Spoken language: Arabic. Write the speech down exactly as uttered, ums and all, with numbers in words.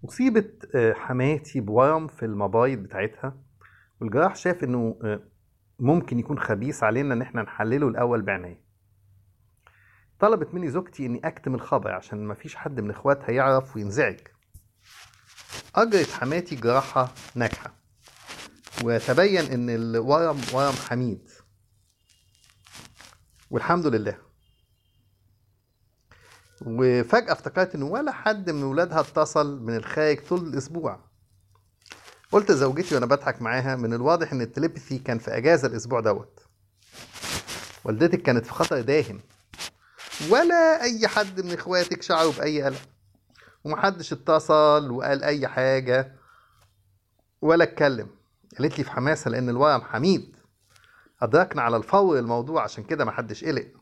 أصيبت آه، حماتي بورم في المبايض بتاعتها، والجراح شاف إنه آه، ممكن يكون خبيث علينا إن إحنا نحلله الأول بعناية. طلبت مني زوجتي إني أكتم الخبر عشان مفيش حد من إخواتها يعرف وينزعج. أجرت حماتي جراحة ناجحة، وتبين إن الورم ورم حميد، والحمد لله. وفجأة افتكرت إن ولا حد من ولادها اتصل من الخارج طول الأسبوع. قلت لزوجتي وأنا بضحك معاها: من الواضح إن التليبثي كان في أجازة الأسبوع دوت. والدتك كانت في خطر داهم، ولا أي حد من إخواتك شعروا بأي قلق، ومحدش اتصل وقال أي حاجة ولا اتكلم. قالت لي في حماسة: لأن الورم حميد، أدركنا على الفور الموضوع، عشان كده محدش قلق.